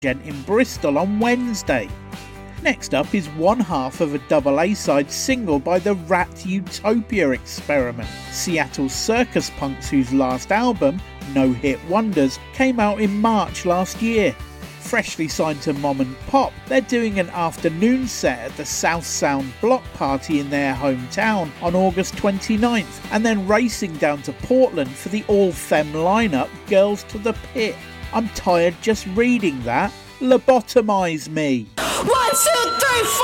in Bristol on Wednesday. Next up is one half of a double A-side single by the Rat Utopia Experiment, Seattle circus punks whose last album, No Hit Wonders, came out in March last year. Freshly signed to Mom and Pop, they're doing an afternoon set at the South Sound Block Party in their hometown on August 29th, and then racing down to Portland for the all-femme lineup Girls to the Pit. I'm tired just reading that. Lobotomise me. 1, 2, 3, 4.